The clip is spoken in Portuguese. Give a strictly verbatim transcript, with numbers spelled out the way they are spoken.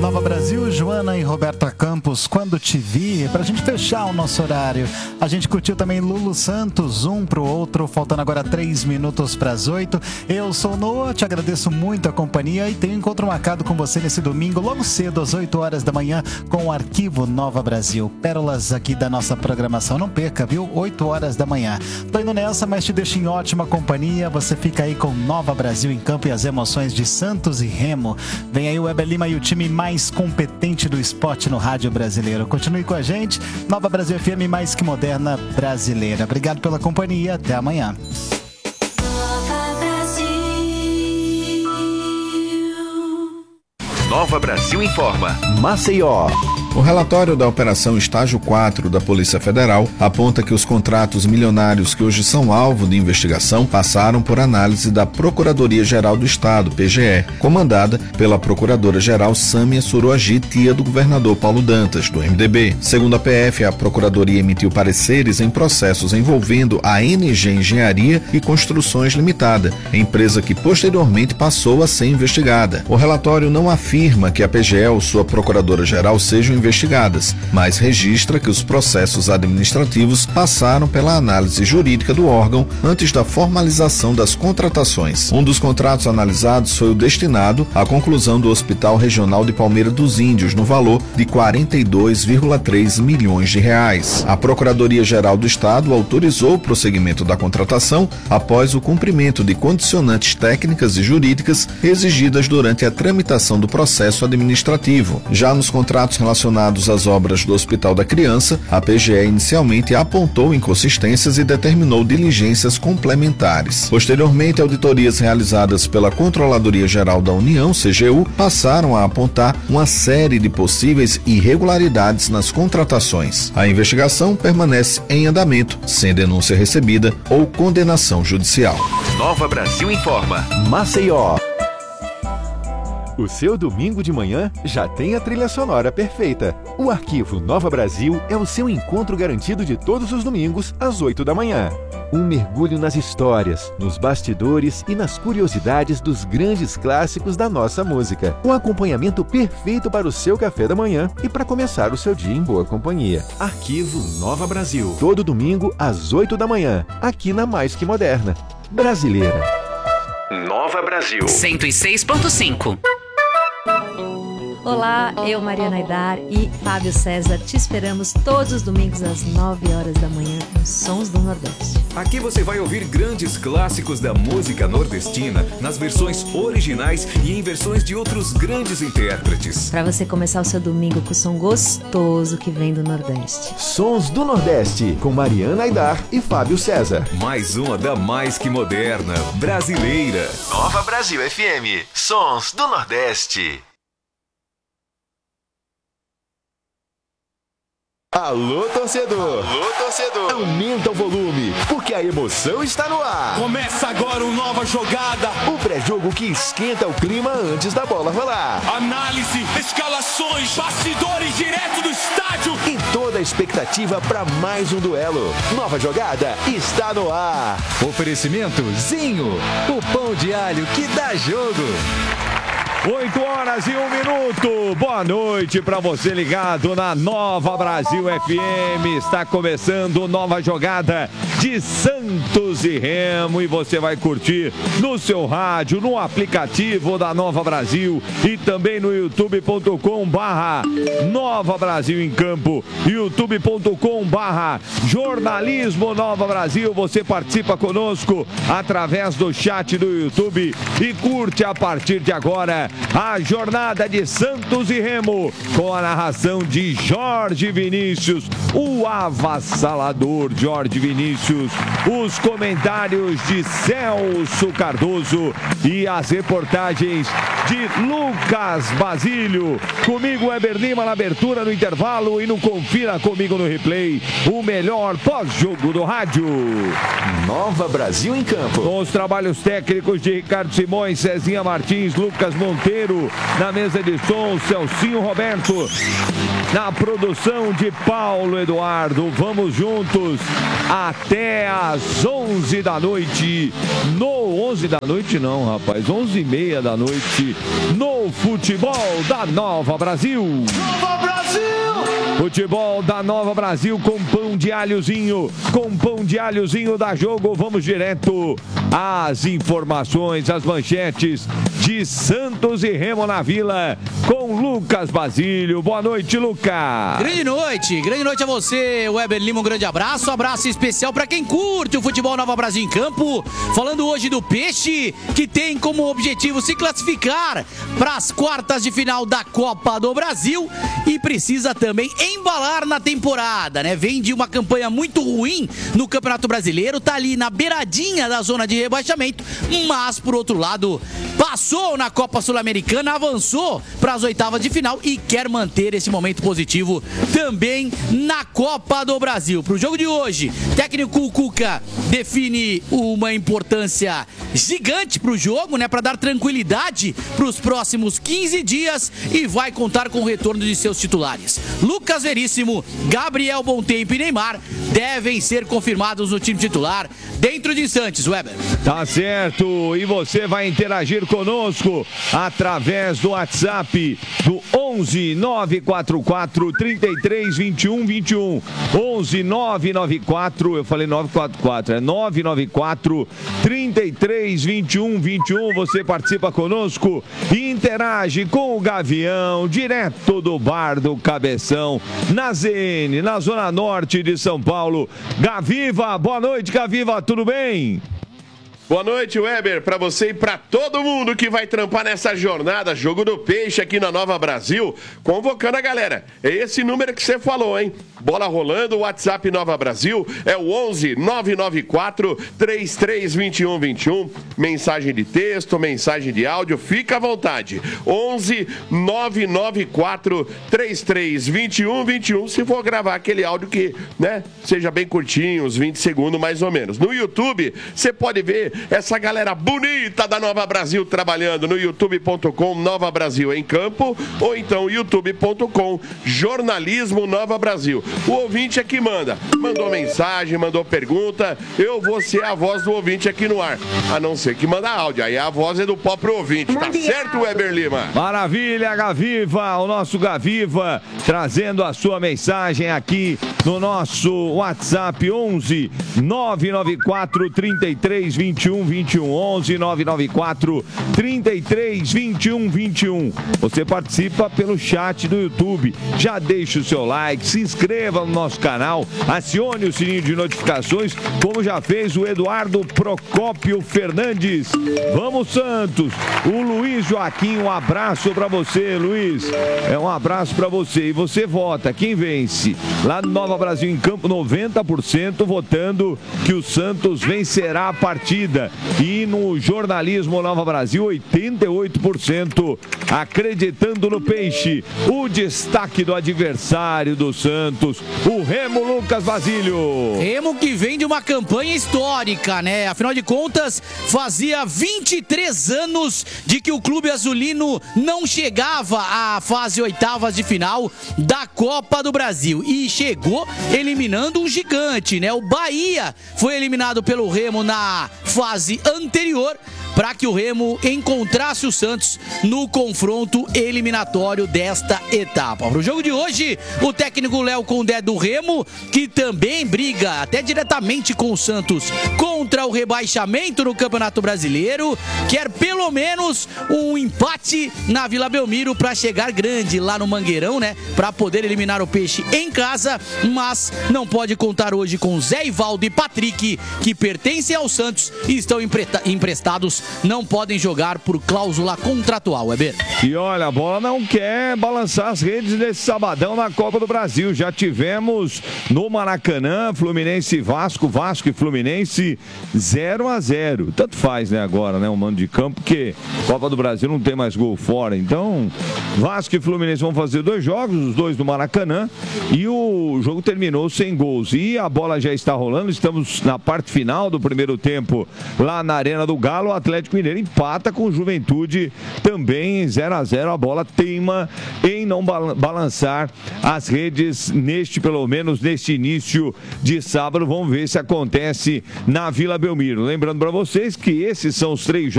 Nova Brasil, Joana e Roberta Campos, Quando Te Vi, pra gente fechar o nosso horário. A gente curtiu também Lulu Santos, um pro outro, faltando agora três minutos pras oito. Eu sou o Noah, te agradeço muito a companhia e tenho um encontro marcado com você nesse domingo, logo cedo, às oito horas da manhã, com o Arquivo Nova Brasil. Pérolas aqui da nossa programação, não perca, viu? oito horas da manhã. Tô indo nessa, mas te deixo em ótima companhia. Você fica aí com Nova Brasil em Campo e as emoções de Santos e Remo. Vem aí o Weber Lima e o time mais competente do esporte no rádio brasileiro. Continue com a gente. Nova Brasil F M, mais que moderna brasileira. Obrigado pela companhia. Até amanhã. Nova Brasil informa. Maceió. O relatório da Operação Estágio quatro da Polícia Federal aponta que os contratos milionários que hoje são alvo de investigação passaram por análise da Procuradoria-Geral do Estado, P G E, comandada pela Procuradora-Geral Sâmia Suruagi, tia do governador Paulo Dantas, do M D B. Segundo a P F, a Procuradoria emitiu pareceres em processos envolvendo a N G Engenharia e Construções Limitada, empresa que posteriormente passou a ser investigada. O relatório não afirma que a P G E ou sua Procuradora-Geral sejam investigadas, mas registra que os processos administrativos passaram pela análise jurídica do órgão antes da formalização das contratações. Um dos contratos analisados foi o destinado à conclusão do Hospital Regional de Palmeira dos Índios, no valor de quarenta e dois vírgula três milhões de reais. A Procuradoria-Geral do Estado autorizou o prosseguimento da contratação após o cumprimento de condicionantes técnicas e jurídicas exigidas durante a tramitação do processo administrativo. Já nos contratos relacionados às obras do Hospital da Criança, a P G E inicialmente apontou inconsistências e determinou diligências complementares. Posteriormente, auditorias realizadas pela Controladoria Geral da União, C G U, passaram a apontar uma série de possíveis irregularidades nas contratações. A investigação permanece em andamento, sem denúncia recebida ou condenação judicial. Nova Brasil informa. Maceió. O seu domingo de manhã já tem a trilha sonora perfeita. O Arquivo Nova Brasil é o seu encontro garantido de todos os domingos, às oito da manhã. Um mergulho nas histórias, nos bastidores e nas curiosidades dos grandes clássicos da nossa música. Um acompanhamento perfeito para o seu café da manhã e para começar o seu dia em boa companhia. Arquivo Nova Brasil. Todo domingo, às oito da manhã, aqui na Mais Que Moderna. Brasileira. Nova Brasil. cento e seis ponto cinco. Olá, eu, Mariana Aidar e Fábio César, te esperamos todos os domingos às nove horas da manhã nos Sons do Nordeste. Aqui você vai ouvir grandes clássicos da música nordestina nas versões originais e em versões de outros grandes intérpretes. Para você começar o seu domingo com o som gostoso que vem do Nordeste. Sons do Nordeste, com Mariana Aidar e Fábio César. Mais uma da mais que moderna, brasileira. Nova Brasil F M. Sons do Nordeste. Alô, torcedor! Alô, torcedor! Aumenta o volume, porque a emoção está no ar! Começa agora uma nova jogada! O pré-jogo que esquenta o clima antes da bola rolar. Análise, escalações, bastidores direto do estádio! E toda a expectativa para mais um duelo. Nova jogada está no ar! Oferecimento Zinho, o pão de alho que dá jogo! oito horas e um minuto. Boa noite para você ligado na Nova Brasil F M. Está começando Nova Jogada de Santos e Remo e você vai curtir no seu rádio, no aplicativo da Nova Brasil e também no youtube ponto com barra Nova Brasil em Campo, youtube ponto com barra Jornalismo Nova Brasil. Você participa conosco através do chat do YouTube e curte a partir de agora a jornada de Santos e Remo, com a narração de Jorge Vinícius, o avassalador Jorge Vinícius, os comentários de Celso Cardoso e as reportagens de Lucas Basílio. Comigo, Weber Lima, na abertura, no intervalo e no Confira Comigo no Replay, o melhor pós-jogo do rádio. Nova Brasil em Campo. Com os trabalhos técnicos de Ricardo Simões, Cezinha Martins, Lucas Monteiro, na mesa de som, Celcinho Roberto, na produção de Paulo Eduardo. Vamos juntos até às onze. onze da noite, no onze da noite não, rapaz, onze e meia da noite, no Futebol da Nova Brasil. Nova Brasil! Futebol da Nova Brasil com pão de alhozinho, com pão de alhozinho da Jogo. Vamos direto às informações, às manchetes de Santos e Remo na Vila, com Lucas Basílio. Boa noite, Lucas. Grande noite, grande noite a você, Weber Lima, um grande abraço, abraço especial para quem curte o Futebol Nova Brasil em campo, falando hoje do Peixe, que tem como objetivo se classificar para as quartas de final da Copa do Brasil e precisa também embalar na temporada, né? Vem de uma campanha muito ruim no Campeonato Brasileiro, tá ali na beiradinha da zona de rebaixamento, mas por outro lado, passou na Copa Sul-Americana, avançou para as oitavas de final e quer manter esse momento positivo também na Copa do Brasil. Para o jogo de hoje, técnico Cuca define uma importância gigante para o jogo, né? Para dar tranquilidade para os próximos quinze dias e vai contar com o retorno de seus titulares. Lucas Veríssimo, Gabriel Bontempo e Neymar devem ser confirmados no time titular dentro de instantes, Weber. Tá certo, e você vai interagir conosco através do WhatsApp do onze nove quatro quatro, três três dois um dois um. onze nove nove quatro, eu falei nove quatro quatro, é nove nove quatro, três três dois um dois um. Você participa conosco e interage com o Gavião, direto do Bar do Cabeção, na Z N, na Zona Norte de São Paulo. Gaviva, boa noite, Gaviva, tudo bem? Boa noite, Weber, para você e para todo mundo que vai trampar nessa jornada, Jogo do Peixe aqui na Nova Brasil, convocando a galera. É esse número que você falou, hein? Bola rolando, o WhatsApp Nova Brasil é o onze nove nove quatro, três três dois um dois um. Mensagem de texto, mensagem de áudio, fica à vontade. onze nove nove quatro, três três dois um dois um. Se for gravar aquele áudio que, né, seja bem curtinho, uns vinte segundos mais ou menos. No YouTube, você pode ver essa galera bonita da Nova Brasil trabalhando no youtube ponto com Nova Brasil em campo ou então youtube ponto com Jornalismo Nova Brasil. O ouvinte é que manda. Mandou mensagem, mandou pergunta, eu vou ser a voz do ouvinte aqui no ar. A não ser que manda áudio, aí a voz é do próprio ouvinte. Tá certo, Weber Lima? Maravilha, Gaviva, o nosso Gaviva trazendo a sua mensagem aqui no nosso WhatsApp onze nove nove quatro, três três dois um dois um. onze nove nove quatro, três três dois um dois um. Você participa pelo chat do YouTube. Já deixa o seu like, se inscreva no nosso canal, acione o sininho de notificações, como já fez o Eduardo Procópio Fernandes. Vamos, Santos! O Luiz Joaquim, um abraço pra você, Luiz. É um abraço pra você. E você vota, quem vence? Lá no Nova Brasil em Campo, noventa por cento votando que o Santos vencerá a partida. E no Jornalismo Nova Brasil, oitenta e oito por cento acreditando no Peixe. O destaque do adversário do Santos, o Remo, Lucas Basílio. Remo que vem de uma campanha histórica, né? Afinal de contas, fazia vinte e três anos de que o clube azulino não chegava à fase oitavas de final da Copa do Brasil. E chegou eliminando um gigante, né? O Bahia foi eliminado pelo Remo na fase anterior, para que o Remo encontrasse o Santos no confronto eliminatório desta etapa. Para o jogo de hoje, o técnico Léo Condé do Remo, que também briga até diretamente com o Santos contra o rebaixamento no Campeonato Brasileiro, quer pelo menos um empate na Vila Belmiro para chegar grande lá no Mangueirão, né? Para poder eliminar o Peixe em casa, mas não pode contar hoje com Zé Ivaldo e Patrick, que pertencem ao Santos e estão emprestados, não podem jogar por cláusula contratual, Weber. E olha, a bola não quer balançar as redes nesse sabadão na Copa do Brasil. Já tivemos no Maracanã, Fluminense e Vasco, Vasco e Fluminense zero a zero. Tanto faz, né, agora, né, o mando de campo, porque Copa do Brasil não tem mais gol fora. Então, Vasco e Fluminense vão fazer dois jogos, os dois do Maracanã, e o jogo terminou sem gols. E a bola já está rolando, estamos na parte final do primeiro tempo lá na Arena do Galo. O Atlético Atlético Mineiro empata com o Juventude também em zero a zero. A bola teima em não balançar as redes neste, pelo menos neste início de sábado. Vamos ver se acontece na Vila Belmiro. Lembrando para vocês que esses são os três jogos